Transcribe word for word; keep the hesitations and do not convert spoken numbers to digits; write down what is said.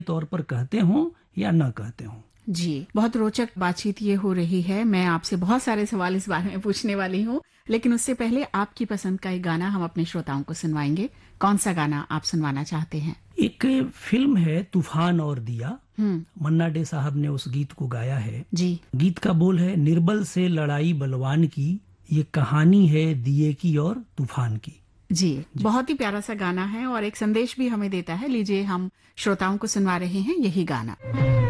तौर पर कहते हों या न कहते हों। जी, बहुत रोचक बातचीत ये हो रही है। मैं आपसे बहुत सारे सवाल इस बारे में पूछने वाली हूँ, लेकिन उससे पहले आपकी पसंद का एक गाना हम अपने श्रोताओं को सुनवाएंगे। कौन सा गाना आप सुनवाना चाहते हैं? एक फिल्म है तूफान और दिया, हम्म। मन्ना डे साहब ने उस गीत को गाया है। जी। गीत का बोल है, निर्बल से लड़ाई बलवान की, ये कहानी है दिए की और तूफान की। जी, जी, बहुत ही प्यारा सा गाना है और एक संदेश भी हमें देता है। लीजिए, हम श्रोताओं को सुनवा रहे हैं यही गाना।